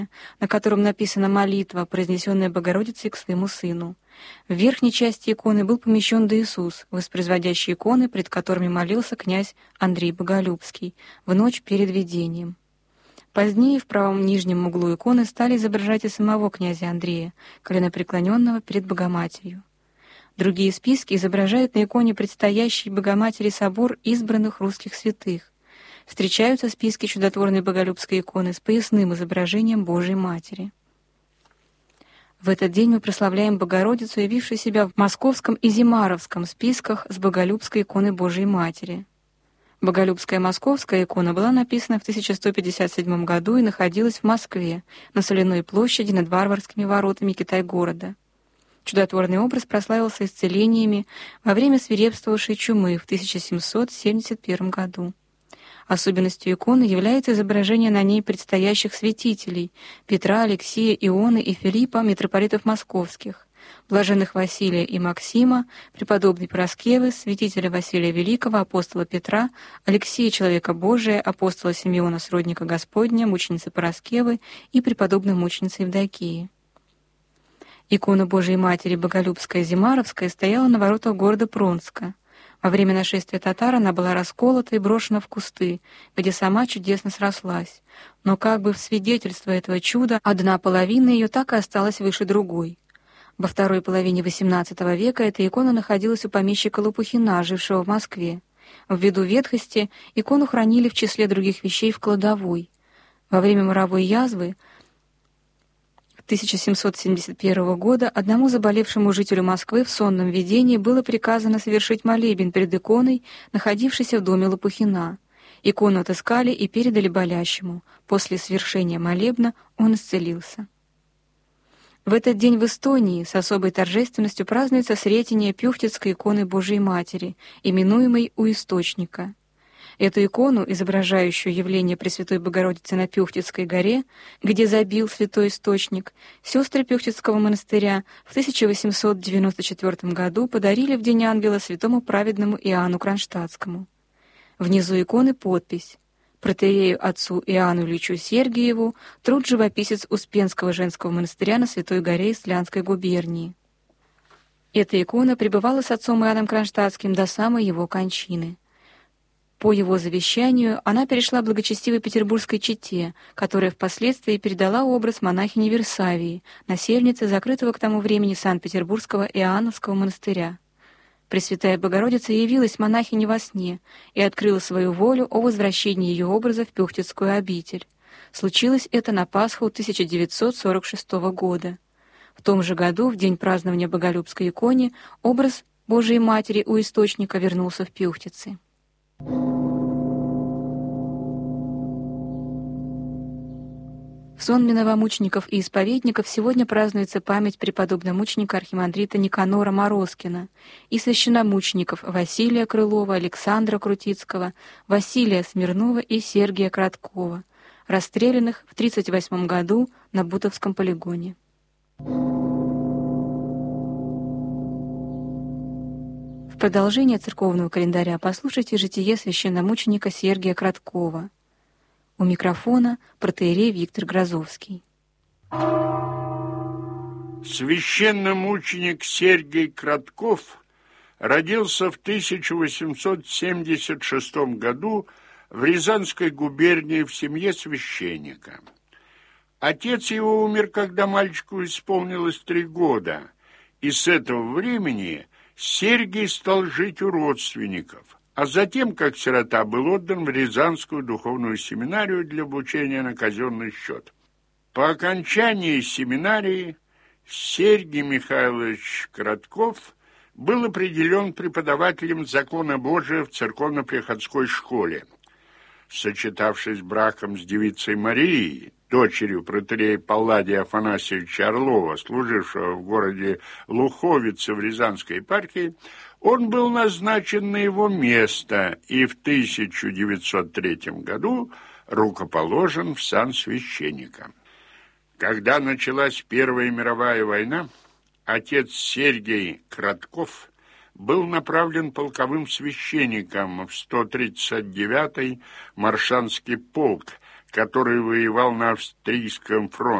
на котором написана молитва, произнесенная Богородицей к своему сыну. В верхней части иконы был помещен Иисус, воспроизводящий иконы, пред которыми молился князь Андрей Боголюбский в ночь перед видением. Позднее в правом нижнем углу иконы стали изображать и самого князя Андрея, коленопреклоненного перед Богоматерью. Другие списки изображают на иконе предстоящий Богоматери собор избранных русских святых. Встречаются списки чудотворной Боголюбской иконы с поясным изображением Божией Матери. В этот день мы прославляем Богородицу, явившую себя в московском и зимаровском списках с Боголюбской иконой Божией Матери. Боголюбская московская икона была написана в 1157 году и находилась в Москве, на Соляной площади над Варварскими воротами Китай-города. Чудотворный образ прославился исцелениями во время свирепствовавшей чумы в 1771 году. Особенностью иконы является изображение на ней предстоящих святителей Петра, Алексия, Ионы и Филиппа, митрополитов московских, блаженных Василия и Максима, преподобной Параскевы, святителя Василия Великого, апостола Петра, Алексея Человека Божия, апостола Симеона Сродника Господня, мученицы Параскевы и преподобной мученицы Евдокии. Икона Божией Матери Боголюбская Зимаровская стояла на воротах города Пронска. Во время нашествия татар она была расколота и брошена в кусты, где сама чудесно срослась. Но как бы в свидетельство этого чуда одна половина ее так и осталась выше другой. Во второй половине XVIII века эта икона находилась у помещика Лопухина, жившего в Москве. Ввиду ветхости икону хранили в числе других вещей в кладовой. Во время моровой язвы 1771 года одному заболевшему жителю Москвы в сонном видении было приказано совершить молебен перед иконой, находившейся в доме Лопухина. Икону отыскали и передали болящему. После свершения молебна он исцелился. В этот день в Эстонии с особой торжественностью празднуется Сретение Пюхтицкой иконы Божией Матери, именуемой «У источника». Эту икону, изображающую явление Пресвятой Богородицы на Пюхтицкой горе, где забил святой источник, сестры Пюхтицкого монастыря в 1894 году подарили в День Ангела святому праведному Иоанну Кронштадтскому. Внизу иконы подпись: протоиерею отцу Иоанну Ильичу Сергиеву, труд живописец Успенского женского монастыря на Святой горе Исландской губернии. Эта икона пребывала с отцом Иоанном Кронштадтским до самой его кончины. По его завещанию она перешла благочестивой петербургской чете, которая впоследствии передала образ монахини Версавии, насельницы закрытого к тому времени Санкт-Петербургского Иоанновского монастыря. Пресвятая Богородица явилась монахине во сне и открыла свою волю о возвращении ее образа в Пюхтицкую обитель. Случилось это на Пасху 1946 года. В том же году, в день празднования Боголюбской иконы, образ Божией Матери у источника вернулся в Пюхтицы. В сон новомучеников и исповедников сегодня празднуется память преподобно-мученика архимандрита Никанора Морозкина и священномучеников Василия Крылова, Александра Крутицкого, Василия Смирнова и Сергия Краткова, расстрелянных в 1938 году на Бутовском полигоне. В продолжение церковного календаря послушайте житие священномученика Сергия Краткова. У микрофона протоиерей Виктор Грозовский. Священномученик Сергий Кратков родился в 1876 году в Рязанской губернии в семье священника. Отец его умер, когда мальчику исполнилось 3 года, и с этого времени Сергий стал жить у родственников, а затем, как сирота, был отдан в Рязанскую духовную семинарию для обучения на казенный счет. По окончании семинарии Сергий Михайлович Кратков был определен преподавателем закона Божия в церковно-приходской школе. Сочетавшись браком с девицей Марией, дочерью протоиерея Палладия Афанасьевича Орлова, служившего в городе Луховице в Рязанской епархии, он был назначен на его место и в 1903 году рукоположен в сан священника. Когда началась Первая мировая война, отец Сергий Кратков был направлен полковым священником в 139-й Маршанский полк, который воевал на австрийском фронте.